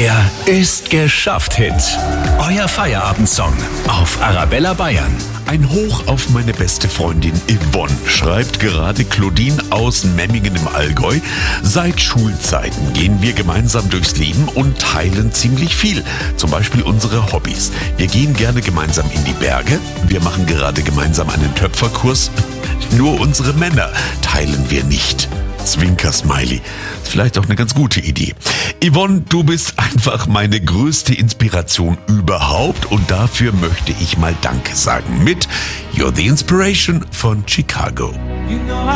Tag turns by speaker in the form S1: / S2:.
S1: Der Ist geschafft Hit. Euer Feierabendsong auf Arabella Bayern.
S2: Ein Hoch auf meine beste Freundin Yvonne, schreibt gerade Claudine aus Memmingen im Allgäu. Seit Schulzeiten gehen wir gemeinsam durchs Leben und teilen ziemlich viel. Zum Beispiel unsere Hobbys. Wir gehen gerne gemeinsam in die Berge. Wir machen gerade gemeinsam einen Töpferkurs. Nur unsere Männer teilen wir nicht. Zwinker-Smiley. Ist vielleicht auch eine ganz gute Idee. Yvonne, du bist einfach meine größte Inspiration überhaupt und dafür möchte ich mal Danke sagen mit You're the Inspiration von Chicago.